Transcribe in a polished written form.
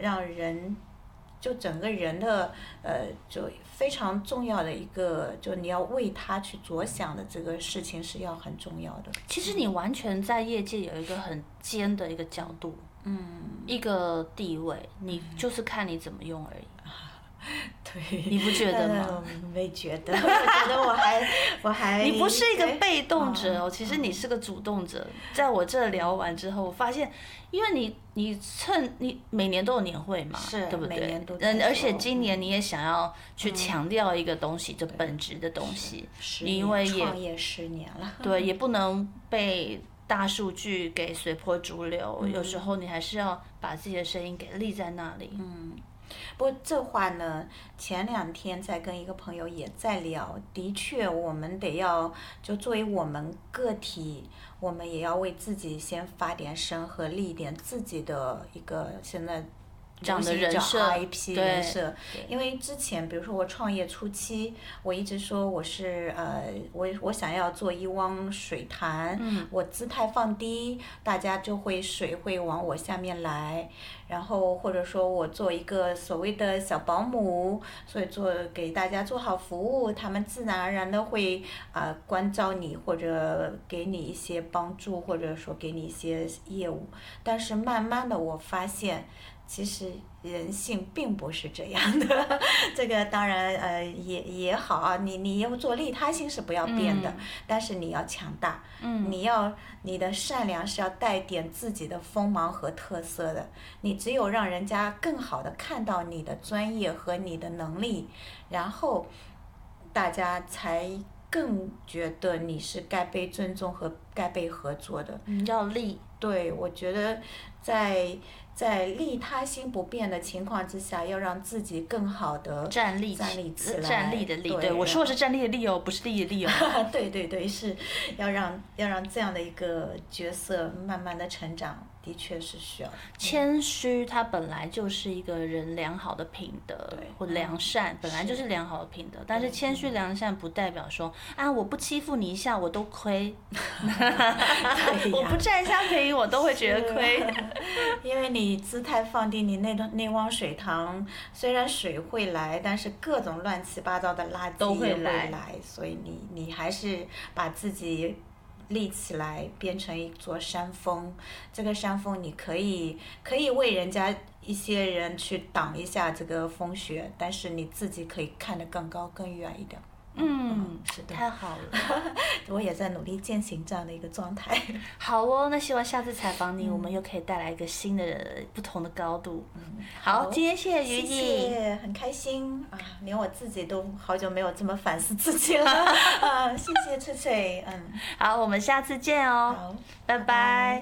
让人就整个人的就非常重要的一个，就你要为他去着想的这个事情是要很重要的。 其实你完全在业界有一个很尖的一个角度，一个地位，你就是看你怎么用而已。 对， 你不觉得吗？ 没觉得，我觉得我还你不是一个被动者哦，其实你是个主动者。在我这聊完之后，我发现，因为你趁你每年都有年会嘛， 是对不对？ 每年都而且今年你也想要去强调一个东西，就本质的东西，因为创业10年了， 对，也不能被大数据给随波逐流，有时候你还是要把自己的声音给立在那里。 不过这话呢，前2天在跟一个朋友也在聊，的确我们得要，就作为我们个体，我们也要为自己先发点声和立点自己的一个现在这样的人设 IP 人设，因为之前比如说我创业初期，我一直说我是我想要做一汪水潭，我姿态放低，大家就会水会往我下面来，然后或者说我做一个所谓的小保姆，所以给大家做好服务，他们自然而然的会关照你或者给你一些帮助，或者说给你一些业务，但是慢慢的我发现。其实人性并不是这样的，这个当然也好啊，你要做利他心是不要变的，但是你要强大，你的善良是要带点自己的锋芒和特色的，你只有让人家更好的看到你的专业和你的能力，然后大家才更觉得你是该被尊重和该被合作的。 要利。 对，我觉得在利他心不变的情况之下，要让自己更好的站立起来。 站立的立，对，我说的是站立的立哦，不是利的利哦。 对，是要让这样的一个角色慢慢的成长，的确是需要。 谦虚，它本来就是一个人良好的品德，或良善，本来就是良好的品德。但是谦虚良善不代表说我不欺负你一下我都亏，我不占一下便宜我都会觉得亏。 因为你姿态放低，你那汪水塘虽然水会来，但是各种乱七八糟的垃圾都会来，所以你还是把自己立起来，变成一座山峰。这个山峰你可以为人家一些人去挡一下这个风雪，但是你自己可以看得更高更远一点。是的， 太好了。 我也在努力践行这样的一个状态。 好哦，那希望下次采访你，我们又可以带来一个新的不同的高度。好，今天谢谢于颖， 谢谢，很开心啊，连我自己都好久没有这么反思自己了谢谢翠翠， 好，我们下次见哦， 好， 拜拜。